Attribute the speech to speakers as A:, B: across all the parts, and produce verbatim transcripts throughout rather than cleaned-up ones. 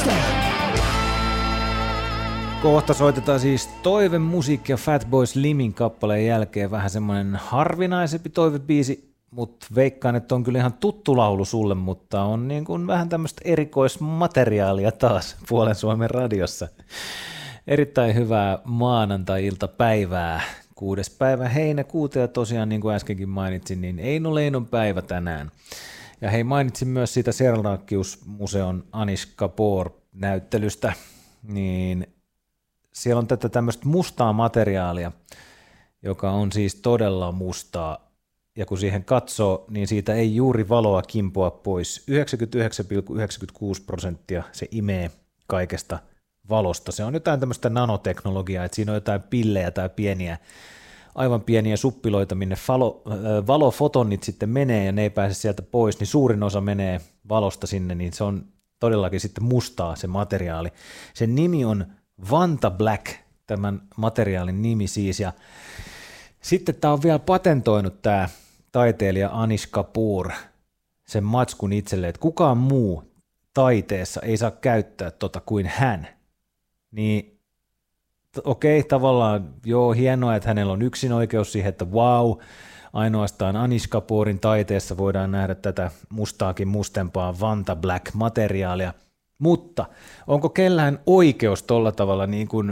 A: Kohta soitetaan siis toivemusiikki ja Fatboy Slimin kappaleen jälkeen vähän semmoinen harvinaisempi toivebiisi, mutta veikkaan, että on kyllä ihan tuttu laulu sulle, mutta on niin kuin vähän tämmöistä erikoismateriaalia taas Puolen Suomen radiossa. Erittäin hyvää maanantai-iltapäivää, kuudes päivä heinäkuuta ja tosiaan niin kuin äskenkin mainitsin, niin Eino Leinon päivä tänään. Ja hei, mainitsin myös siitä Serlachius-museon Anish Kapoor-näyttelystä, niin siellä on tätä tämmöistä mustaa materiaalia, joka on siis todella mustaa, ja kun siihen katsoo, niin siitä ei juuri valoa kimpoa pois. yhdeksänkymmentäyhdeksän pilkku yhdeksänkymmentäkuusi prosenttia se imee kaikesta valosta. Se on jotain tämmöistä nanoteknologiaa, että siinä on jotain pillejä tai pieniä, aivan pieniä suppiloita, minne valo, äh, valofotonit sitten menee, ja ne ei pääse sieltä pois, niin suurin osa menee valosta sinne, niin se on todellakin sitten mustaa se materiaali. Sen nimi on Vanta Black, tämän materiaalin nimi siis, ja sitten tämä on vielä patentoinut tämä taiteilija Anish Kapoor sen matskun itselleen, että kukaan muu taiteessa ei saa käyttää tota kuin hän. Niin okei, okay, tavallaan joo, hienoa, että hänellä on yksin oikeus siihen, että wow, ainoastaan Anish Kapoorin taiteessa voidaan nähdä tätä mustaakin mustempaa Vanta Black materiaalia, mutta onko kellään oikeus tolla tavalla niin kuin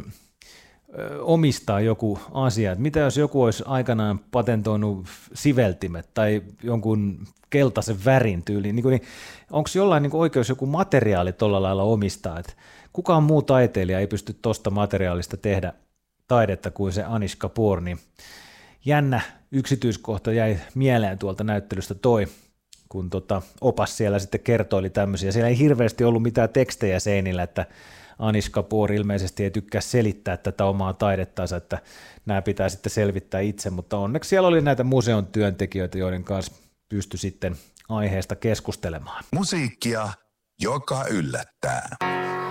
A: ö, omistaa joku asia? Et mitä jos joku olisi aikanaan patentoinut siveltimet tai jonkun keltaisen värin tyyliin? Niin, niin, onko jollain niin kuin oikeus joku materiaali tolla lailla omistaa? Et kukaan muu taiteilija ei pysty tuosta materiaalista tehdä taidetta kuin se Anish Kapoor, niin jännä yksityiskohta jäi mieleen tuolta näyttelystä toi, kun tota opas siellä sitten kertoili tämmöisiä. Siellä ei hirveästi ollut mitään tekstejä seinillä, että Anish Kapoor ilmeisesti ei tykkää selittää tätä omaa taidettansa, että nämä pitää sitten selvittää itse, mutta onneksi siellä oli näitä museon työntekijöitä, joiden kanssa pystyi sitten aiheesta keskustelemaan.
B: Musiikkia, joka yllättää.